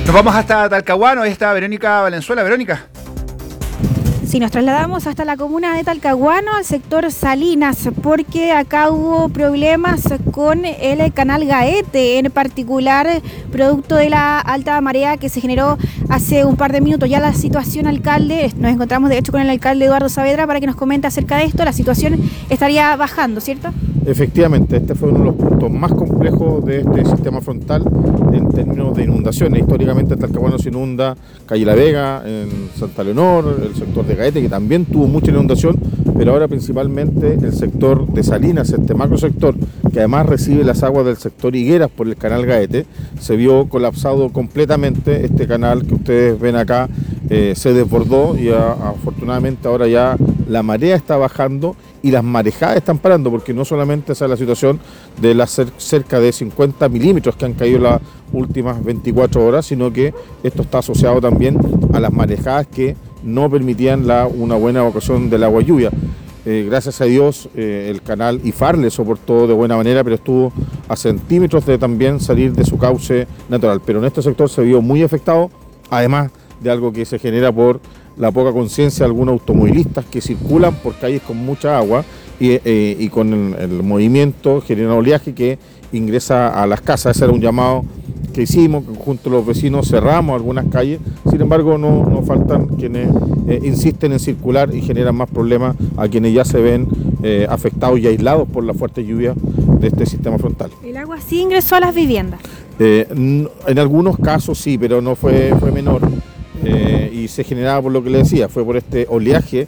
Nos vamos hasta Talcahuano, ahí está Verónica Valenzuela. Verónica. Sí, nos trasladamos hasta la comuna de Talcahuano, al sector Salinas, porque acá hubo problemas con el canal Gaete, en particular producto de la alta marea que se generó hace un par de minutos. Ya la situación, alcalde, nos encontramos de hecho con el alcalde Eduardo Saavedra para que nos comente acerca de esto. La situación estaría bajando, ¿cierto? Efectivamente, este fue uno de los puntos más complejos de este sistema frontal en términos de inundaciones. Históricamente en Talcahuano se inunda Calle La Vega, en Santa Leonor, el sector de Gaete, que también tuvo mucha inundación, pero ahora principalmente el sector de Salinas, este macro sector, que además recibe las aguas del sector Higueras por el canal Gaete, se vio colapsado completamente. Este canal que ustedes ven acá se desbordó y afortunadamente ahora ya la marea está bajando y las marejadas están parando, porque no solamente esa es la situación de las cerca de 50 milímetros que han caído las últimas 24 horas, sino que esto está asociado también a las marejadas que no permitían una buena evacuación del agua lluvia. Gracias a Dios el canal IFAR le soportó de buena manera, pero estuvo a centímetros de también salir de su cauce natural. Pero en este sector se vio muy afectado, además de algo que se genera por la poca conciencia de algunos automovilistas que circulan por calles con mucha agua y con el movimiento genera oleaje que ingresa a las casas. Ese era un llamado que hicimos, junto a los vecinos cerramos algunas calles. Sin embargo, no faltan quienes insisten en circular y generan más problemas a quienes ya se ven afectados y aislados por la fuerte lluvia de este sistema frontal. ¿El agua sí ingresó a las viviendas? En algunos casos sí, pero no fue menor. Y se generaba por lo que le decía, fue por este oleaje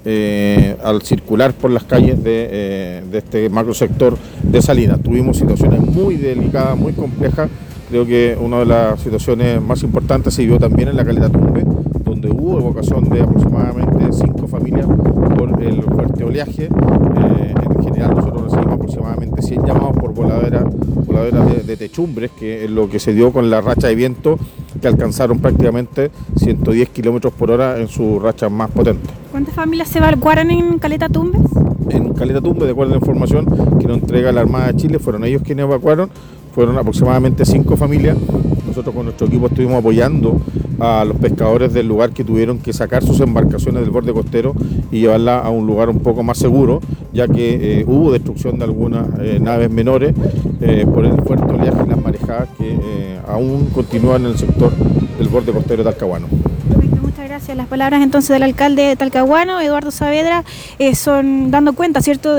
al circular por las calles de este macro sector de Salinas. Tuvimos situaciones muy delicadas, muy complejas. Creo que una de las situaciones más importantes se vio también en la Caleta Tumbes, donde hubo evacuación de aproximadamente 5 familias por el fuerte oleaje. En general nosotros recibimos aproximadamente 100 llamados por voladeras de techumbres, que es lo que se dio con la racha de viento, que alcanzaron prácticamente 110 kilómetros por hora en su racha más potente. ¿Cuántas familias se evacuaron en Caleta Tumbes? En Caleta Tumbes, de acuerdo a la información que nos entrega la Armada de Chile, fueron ellos quienes evacuaron, fueron aproximadamente 5 familias. Nosotros con nuestro equipo estuvimos apoyando a los pescadores del lugar que tuvieron que sacar sus embarcaciones del borde costero y llevarlas a un lugar un poco más seguro, ya que hubo destrucción de algunas naves menores por el fuerte oleaje y las marejadas que aún continúan en el sector del borde costero de Talcahuano. Muchas gracias. Las palabras entonces del alcalde de Talcahuano, Eduardo Saavedra, son dando cuenta, ¿cierto?,